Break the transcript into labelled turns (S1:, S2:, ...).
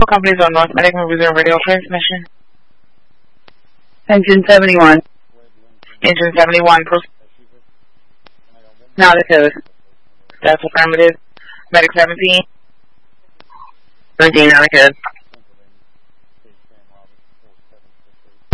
S1: Companies on North Medic Reserve Radio Transmission.
S2: Engine 71.
S1: Engine 71.
S2: Not a code.
S1: That's affirmative. Medic 17.
S2: 13, not a code.